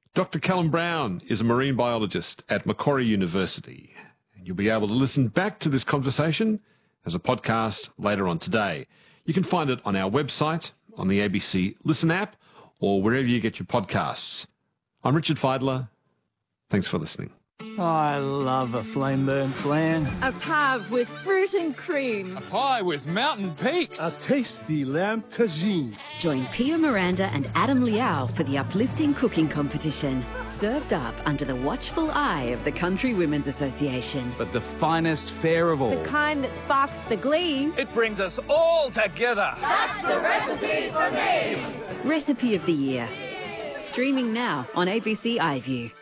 Dr. Callum Brown is a marine biologist at Macquarie University. You'll be able to listen back to this conversation as a podcast later on today. You can find it on our website, on the ABC Listen app, or wherever you get your podcasts. I'm Richard Feidler. Thanks for listening. Oh, I love a flame-burnt flan. A pave with fruit and cream. A pie with mountain peaks. A tasty lamb tagine. Join Pia Miranda and Adam Liao for the uplifting cooking competition. Served up under the watchful eye of the Country Women's Association. But the finest fare of all. The kind that sparks the glee. It brings us all together. That's the recipe for me. Recipe of the Year. Streaming now on ABC iView.